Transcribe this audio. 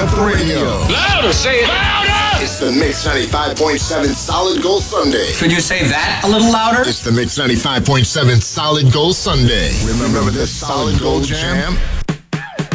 Web Radio. Louder, say it louder! It's the Mix 95.7 Solid Gold Sunday. Could you say that a little louder? It's the Mix 95.7 Solid Gold Sunday. Remember this Solid Gold Jam?